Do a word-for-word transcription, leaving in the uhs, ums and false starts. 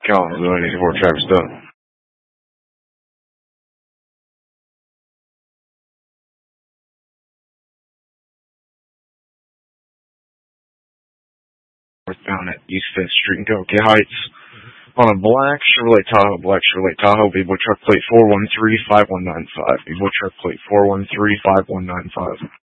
Calvin, eighty-four Travis Dunn. Northbound at East Fifth Street in Tokyo Heights on a black Chevrolet Tahoe, black Chevrolet Tahoe, Bevo truck plate four one three five one nine five, Bevo truck plate four one three five one nine five.